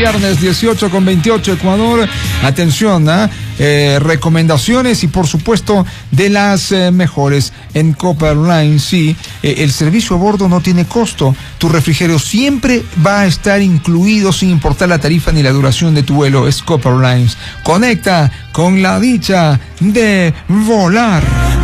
viernes 18:28 Ecuador. Atención, recomendaciones y por supuesto de las mejores en Copa Airlines. Sí, el servicio a bordo no tiene costo. Tu refrigerio siempre va a estar incluido sin importar la tarifa ni la duración de tu vuelo. Es Copa Airlines. Conecta con la dicha de volar.